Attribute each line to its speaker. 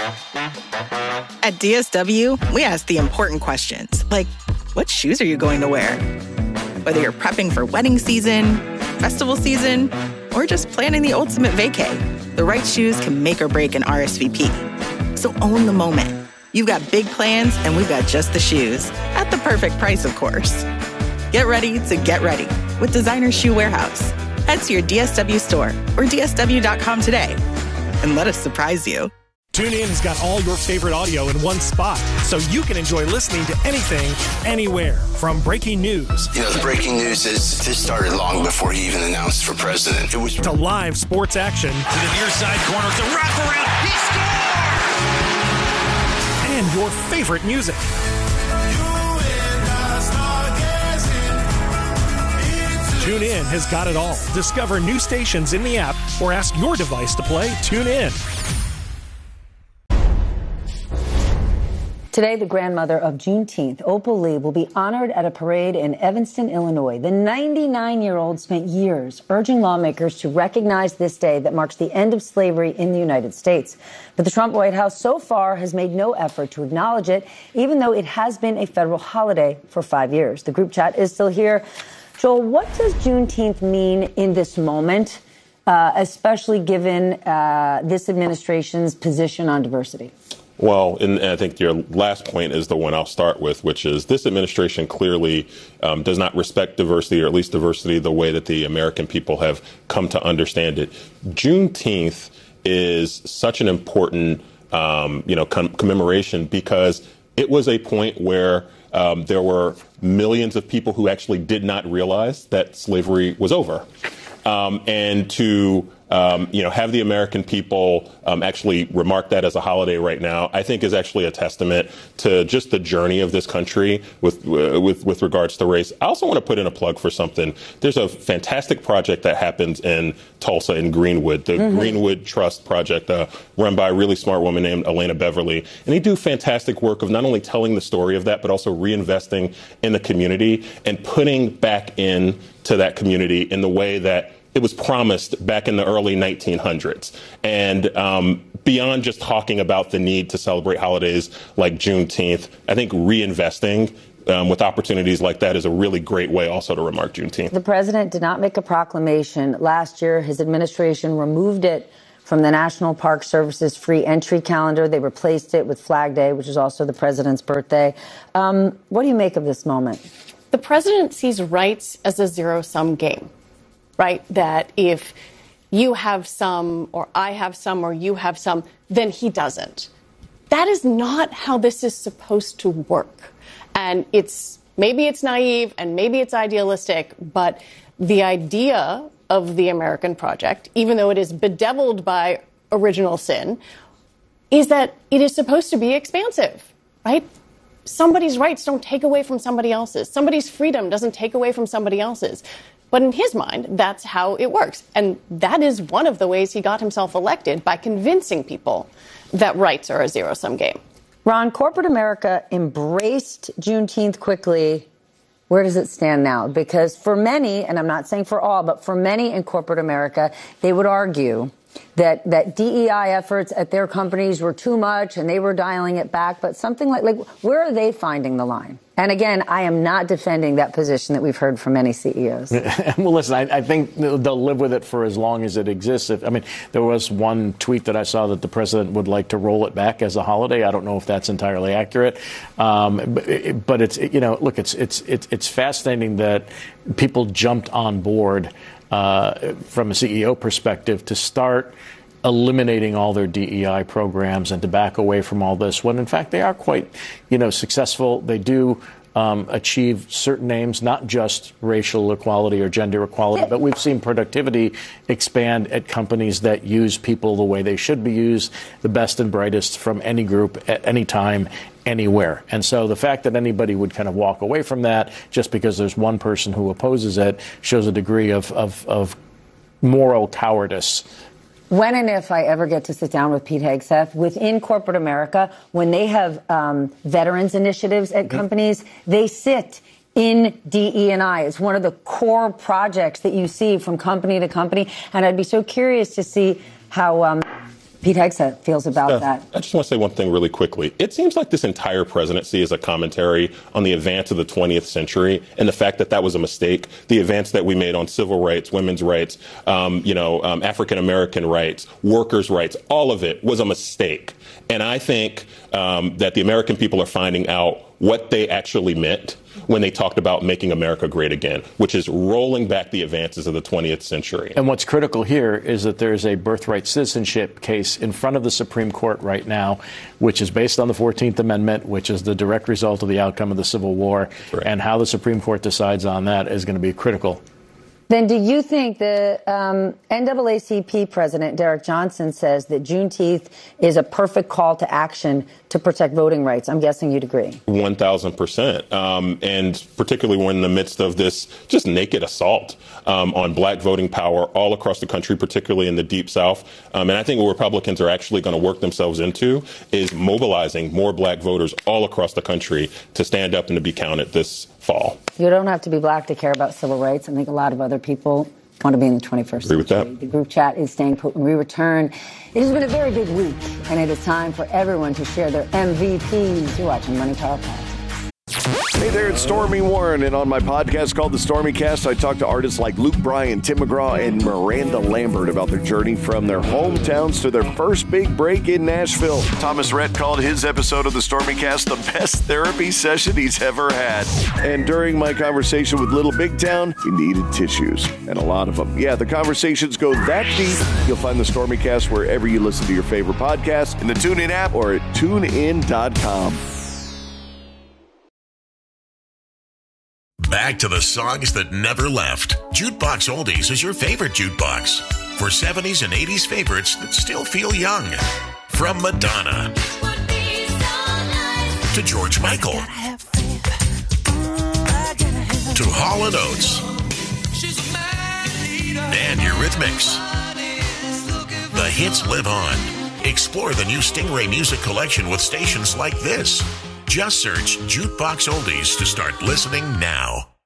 Speaker 1: At DSW, we ask the important questions, like, what shoes are you going to wear? Whether you're prepping for wedding season, festival season, or just planning the ultimate vacay, the right shoes can make or break an RSVP. So own the moment. You've got big plans, and we've got just the shoes. At the perfect price, of course. Get ready to get ready with Designer Shoe Warehouse. Head to your DSW store or DSW.com today and let us surprise you.
Speaker 2: TuneIn has got all your favorite audio in one spot, so you can enjoy listening to anything, anywhere. From breaking news.
Speaker 3: You know, the breaking news is this started long before he even announced for president. It was
Speaker 2: to live sports action.
Speaker 4: To the near side corner, to wraparound. He scores!
Speaker 2: And your favorite music. TuneIn has got it all. Discover new stations in the app or ask your device to play TuneIn.
Speaker 5: Today, the grandmother of Juneteenth, Opal Lee, will be honored at a parade in Evanston, Illinois. The 99-year-old spent years urging lawmakers to recognize this day that marks the end of slavery in the United States. But the Trump White House so far has made no effort to acknowledge it, even though it has been a federal holiday for 5 years. The group chat is still here. Joel, what does Juneteenth mean in this moment, especially given this administration's position on diversity?
Speaker 6: Well, and I think your last point is the one I'll start with, which is this administration clearly does not respect diversity, or at least diversity the way that the American people have come to understand it. Juneteenth is such an important, commemoration because it was a point where there were millions of people who actually did not realize that slavery was over. And to have the American people actually remark that as a holiday right now, I think is actually a testament to just the journey of this country with regards to race. I also want to put in a plug for something. There's a fantastic project that happens in Tulsa in Greenwood, the Greenwood Trust Project, run by a really smart woman named Elena Beverly. And they do fantastic work of not only telling the story of that, but also reinvesting in the community and putting back into that community in the way that it was promised back in the early 1900s. And beyond just talking about the need to celebrate holidays like Juneteenth, I think reinvesting with opportunities like that is a really great way also to remark Juneteenth.
Speaker 5: The president did not make a proclamation. Last year, his administration removed it from the National Park Service's free entry calendar. They replaced it with Flag Day, which is also the president's birthday. What do you make of this moment?
Speaker 7: The president sees rights as a zero-sum game. Right? That if you have some, or I have some, or you have some, then he doesn't. That is not how this is supposed to work. And maybe it's naive and maybe it's idealistic, but the idea of the American project, even though it is bedeviled by original sin, is that it is supposed to be expansive, right? Somebody's rights don't take away from somebody else's. Somebody's freedom doesn't take away from somebody else's. But in his mind, that's how it works. And that is one of the ways he got himself elected, by convincing people that rights are a zero-sum game.
Speaker 5: Ron, corporate America embraced Juneteenth quickly. Where does it stand now? Because for many, and I'm not saying for all, but for many in corporate America, they would argue that DEI efforts at their companies were too much and they were dialing it back. But something like where are they finding the line? And again, I am not defending that position that we've heard from many CEOs.
Speaker 8: Well, listen, I think they'll live with it for as long as it exists. There was one tweet that I saw that the president would like to roll it back as a holiday. I don't know if that's entirely accurate. But it's, look, it's fascinating that people jumped on board from a CEO perspective to start eliminating all their DEI programs and to back away from all this, when in fact they are quite, successful. They do achieve certain aims, not just racial equality or gender equality, but we've seen productivity expand at companies that use people the way they should be used, the best and brightest from any group at any time, anywhere. And so the fact that anybody would kind of walk away from that just because there's one person who opposes it shows a degree of moral cowardice.
Speaker 5: When and if I ever get to sit down with Pete Hegseth, within corporate America, when they have veterans initiatives at companies, they sit in DE&I. It's one of the core projects that you see from company to company. And I'd be so curious to see how Pete Hegseth feels about that.
Speaker 6: I just want to say one thing really quickly. It seems like this entire presidency is a commentary on the advance of the 20th century and the fact that that was a mistake. The advance that we made on civil rights, women's rights, African-American rights, workers' rights, all of it was a mistake. And I think that the American people are finding out what they actually meant when they talked about making America great again, which is rolling back the advances of the 20th century.
Speaker 8: And what's critical here is that there's a birthright citizenship case in front of the Supreme Court right now, which is based on the 14th Amendment, which is the direct result of the outcome of the Civil War.
Speaker 6: Right.
Speaker 8: And how the Supreme Court decides on that is going to be critical.
Speaker 5: Then do you think the NAACP president, Derek Johnson, says that Juneteenth is a perfect call to action to protect voting rights? I'm guessing you'd agree.
Speaker 6: 1,000%. And particularly when in the midst of this just naked assault on black voting power all across the country, particularly in the Deep South. And I think what Republicans are actually going to work themselves into is mobilizing more black voters all across the country to stand up and to be counted this fall.
Speaker 5: You don't have to be black to care about civil rights. I think a lot of other people want to be in the 21st century.
Speaker 6: Agree with that.
Speaker 5: The group chat is staying put when we return. It has been a very big week, and it is time for everyone to share their MVPs. You're watching Money Power Politics.
Speaker 9: Hey there, it's Stormy Warren, and on my podcast called The Stormy Cast, I talk to artists like Luke Bryan, Tim McGraw, and Miranda Lambert about their journey from their hometowns to their first big break in Nashville. Thomas Rhett called his episode of The Stormy Cast the best therapy session he's ever had. And during my conversation with Little Big Town, he needed tissues, and a lot of them. Yeah, the conversations go that deep. You'll find The Stormy Cast wherever you listen to your favorite podcasts, in the TuneIn app or at tunein.com.
Speaker 10: Back to the songs that never left. Jukebox Oldies is your favorite jukebox for 70s and 80s favorites that still feel young. From Madonna to George Michael to Hall & Oates and Eurythmics. The hits live on. Explore the new Stingray Music Collection with stations like this. Just search Jukebox Oldies to start listening now.